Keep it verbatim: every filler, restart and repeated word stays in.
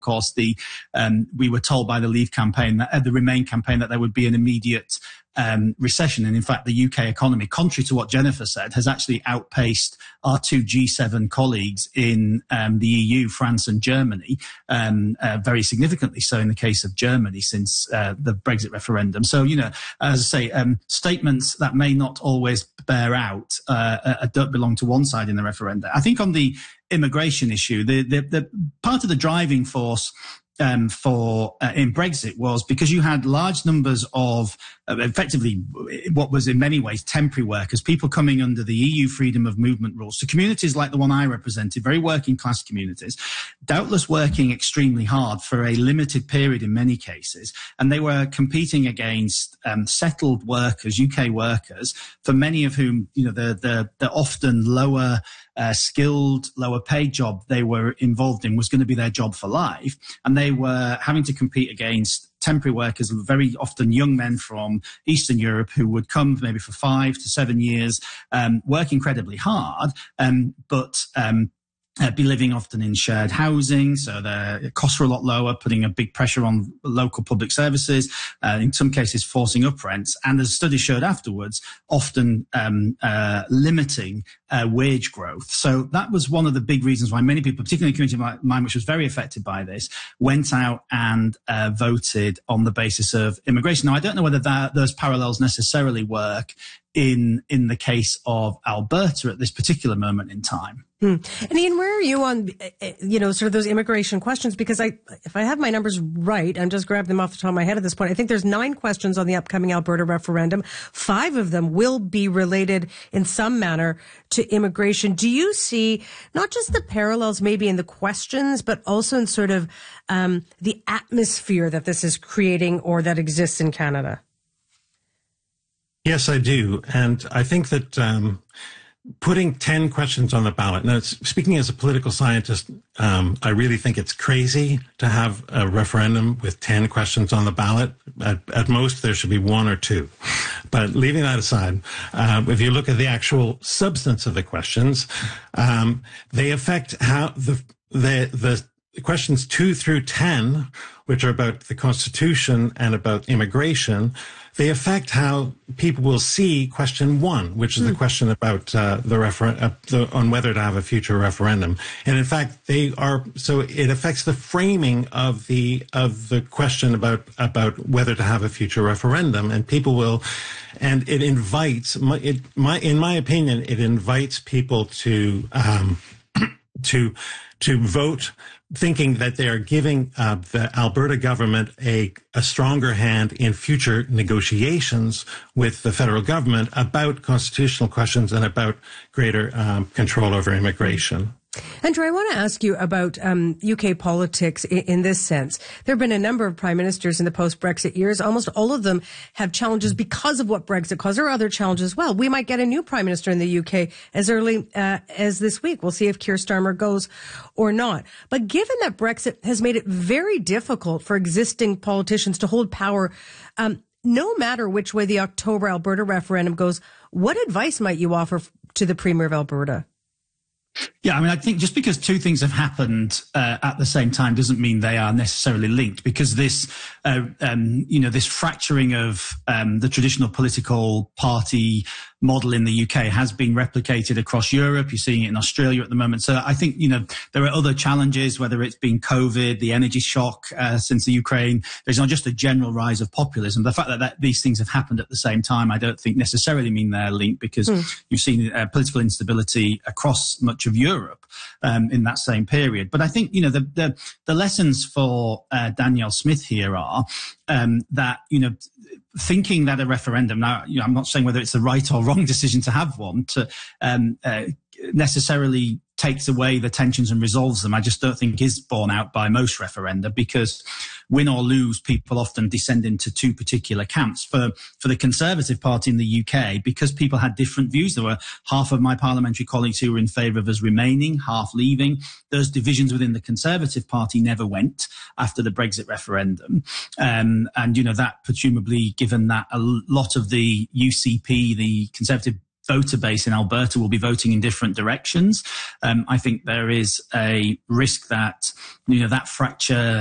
course, the um, we were told by the Leave campaign, that, uh, the Remain campaign, that there would be an immediate um, recession. And in fact, the U K economy, contrary to what Jennifer said, has actually outpaced our two G seven colleagues in um, the E U, France and Germany, um, uh, very significantly so in the case of Germany since uh, the Brexit referendum. So, you know, as I say, um, statements that may not always bear out uh, uh, don't belong to one side in the referendum. I think on the immigration issue, the, the, the part of the driving force Um, for uh, in Brexit was because you had large numbers of uh, effectively what was in many ways temporary workers, people coming under the E U freedom of movement rules. So communities like the one I represented, very working class communities, doubtless working extremely hard for a limited period in many cases. And they were competing against um, settled workers, U K workers, for many of whom, you know, the, the, the often lower uh, skilled, lower paid job they were involved in was going to be their job for life. And they were having to compete against temporary workers, very often young men from Eastern Europe who would come maybe for five to seven years, um, work incredibly hard, um, but um, Uh, be living often in shared housing, so the costs were a lot lower, putting a big pressure on local public services, uh, in some cases forcing up rents, and as studies showed afterwards, often um, uh, limiting uh, wage growth. So that was one of the big reasons why many people, particularly a community like mine, which was very affected by this, went out and uh, voted on the basis of immigration. Now, I don't know whether that, those parallels necessarily work in in the case of Alberta at this particular moment in time. Hmm. And Ian, where are you on, you know, sort of those immigration questions? Because I, if I have my numbers right, I'm just grabbing them off the top of my head at this point. I think there's nine questions on the upcoming Alberta referendum. Five of them will be related in some manner to immigration. Do you see not just the parallels maybe in the questions, but also in sort of um, the atmosphere that this is creating or that exists in Canada? Yes, I do. And I think that um, putting ten questions on the ballot, now speaking as a political scientist, um, I really think it's crazy to have a referendum with ten questions on the ballot. At, at most, there should be one or two. But leaving that aside, uh, if you look at the actual substance of the questions, um, they affect how the the the questions two through ten, which are about the Constitution and about immigration, they affect how people will see question one, which is mm. the question about uh, the refer- uh, the, on whether to have a future referendum. And in fact, they are so it affects the framing of the of the question about about whether to have a future referendum. And people will, and it invites, it my in my opinion, it invites people to um, to to vote, thinking that they are giving uh, the Alberta government a, a stronger hand in future negotiations with the federal government about constitutional questions and about greater um, control over immigration. Andrew, I want to ask you about um, U K politics in, in this sense. There have been a number of prime ministers in the post-Brexit years. Almost all of them have challenges because of what Brexit caused. There are other challenges as well. We might get a new prime minister in the U K as early uh, as this week. We'll see if Keir Starmer goes or not. But given that Brexit has made it very difficult for existing politicians to hold power, um, no matter which way the October Alberta referendum goes, what advice might you offer to the Premier of Alberta? Yeah, I mean, I think just because two things have happened uh, at the same time doesn't mean they are necessarily linked, because this, uh, um, you know, this fracturing of um, the traditional political party model in the U K has been replicated across Europe. You're seeing it in Australia at the moment. So I think, you know, there are other challenges, whether it's been COVID, the energy shock uh, since the Ukraine. There's not just a general rise of populism. The fact that, that these things have happened at the same time, I don't think necessarily mean they're linked, because mm. you've seen uh, political instability across much of Europe um, in that same period. But I think, you know, the the, the lessons for uh, Danielle Smith here are um, that, you know, thinking that a referendum, now, you know, I'm not saying whether it's the right or wrong decision to have one, to um, uh, necessarily takes away the tensions and resolves them. I just don't think is borne out by most referenda, because win or lose, people often descend into two particular camps. For, for the Conservative Party in the U K, because people had different views, there were half of my parliamentary colleagues who were in favour of us remaining, half leaving. Those divisions within the Conservative Party never went after the Brexit referendum. Um, and, you know, that presumably, given that a lot of the U C P, the Conservative voter base in Alberta will be voting in different directions. Um, I think there is a risk that, you know, that fracture